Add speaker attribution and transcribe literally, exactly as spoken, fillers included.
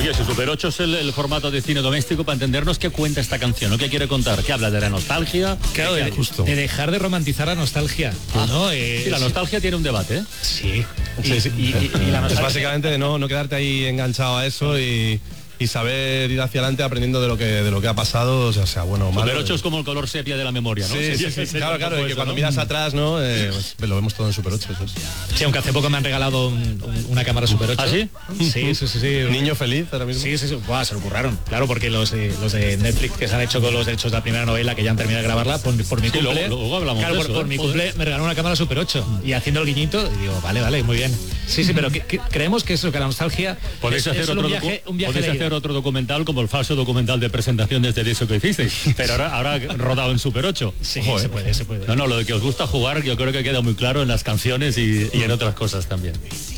Speaker 1: Oye, si Super ocho es el, el formato de cine doméstico, para entendernos, ¿qué cuenta esta canción? ¿No? ¿Qué quiere contar? ¿Qué habla de la nostalgia?
Speaker 2: Claro, de,
Speaker 1: justo.
Speaker 2: de dejar de romantizar la nostalgia.
Speaker 1: Ah,
Speaker 2: ¿no? Eh,
Speaker 1: sí, la nostalgia tiene un debate, ¿eh?
Speaker 2: Sí.
Speaker 3: Sí,
Speaker 2: y,
Speaker 3: sí.
Speaker 2: Y, y, y la
Speaker 3: es básicamente de no, no quedarte ahí enganchado a eso y, y saber ir hacia adelante aprendiendo de lo que de lo que ha pasado, o sea, sea bueno o malo.
Speaker 1: Super ocho es como el color sepia de la memoria, ¿no?
Speaker 3: Sí, sí, sí, sí, claro, claro, y que
Speaker 1: eso,
Speaker 3: cuando
Speaker 1: ¿no?
Speaker 3: miras atrás, ¿no? Eh, pues, lo vemos todo en Super ocho. Eso es.
Speaker 2: Sí, aunque hace poco me han regalado un, un, una cámara Super ocho.
Speaker 1: ¿Ah, sí?
Speaker 2: Sí, sí, sí, sí.
Speaker 3: Niño feliz ahora mismo.
Speaker 2: Sí, sí, sí. Buah, se lo curraron. Claro, porque los, eh, los de Netflix que se han hecho con los derechos de la primera novela, que ya han terminado de grabarla, por, por mi
Speaker 1: Sí,
Speaker 2: cumple.
Speaker 1: luego, luego hablamos
Speaker 2: claro,
Speaker 1: de
Speaker 2: por,
Speaker 1: eso,
Speaker 2: por
Speaker 1: ¿eh?
Speaker 2: mi
Speaker 1: Joder.
Speaker 2: cumple me regalaron una cámara Super ocho. Y haciendo el guiñito, y digo, vale, vale, muy bien. Sí, sí, pero que, que, creemos que eso, que la nostalgia.
Speaker 1: Podéis
Speaker 2: es,
Speaker 1: hacer
Speaker 2: es
Speaker 1: otro,
Speaker 2: un viaje,
Speaker 1: docu-
Speaker 2: un viaje
Speaker 1: podéis
Speaker 2: de
Speaker 1: hacer
Speaker 2: ida.
Speaker 1: otro documental como el falso documental de presentación desde eso que hicisteis, pero ahora, ahora rodado en Super ocho.
Speaker 2: Sí,
Speaker 1: Ojo,
Speaker 2: se
Speaker 1: ¿eh?
Speaker 2: puede, se puede.
Speaker 1: No, no, lo de que os gusta jugar yo creo que queda muy claro en las canciones y, y en otras cosas también.